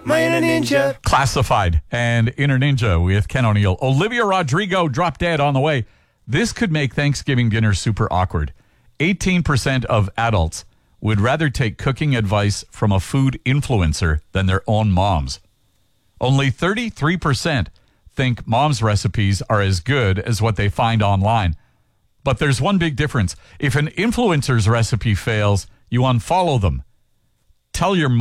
My inner ninja. Classified and Inner Ninja with Ken O'Neill. Olivia Rodrigo dropped dead on the way. This could make Thanksgiving dinner super awkward. 18% of adults would rather take cooking advice from a food influencer than their own moms. Only 33% think moms' recipes are as good as what they find online. But there's one big difference. If an influencer's recipe fails, you unfollow them. Tell your